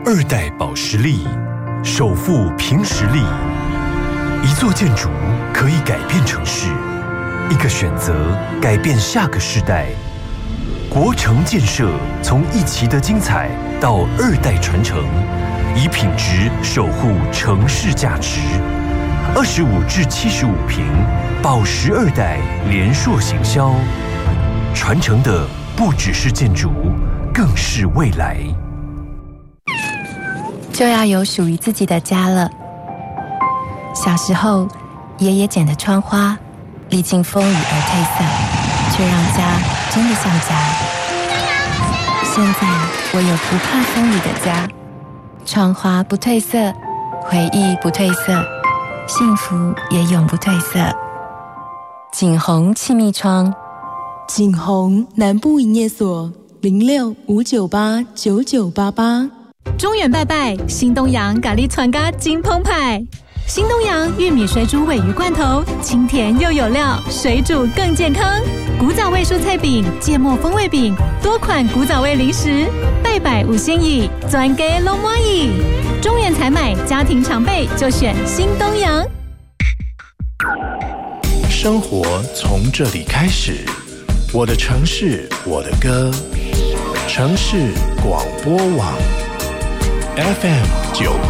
二代保实力，首富凭实力。一座建筑可以改变城市，一个选择改变下个世代。国城建设从一期的精彩到二代传承，以品质守护城市价值。25至75坪，保实二代联硕行销，传承的不只是建筑，更是未来。 就要有属于自己的家了。小时候，爷爷剪的窗花，历经风雨而褪色，却让家真的像家。现在，我有不怕风雨的家，窗花不褪色，回忆不褪色，幸福也永不褪色。景宏气密窗， 景宏南部营业所06-598-9988。 中原拜拜，新东阳咖喱串咖金澎湃。新东阳玉米水煮鲔鱼罐头，清甜又有料，水煮更健康。古早味蔬菜饼、芥末风味饼，多款古早味零食，拜拜五星椅，专给龙妈椅。中原采买，家庭常备就选新东阳。 生活从这里开始，我的城市，我的歌，城市广播网 FM9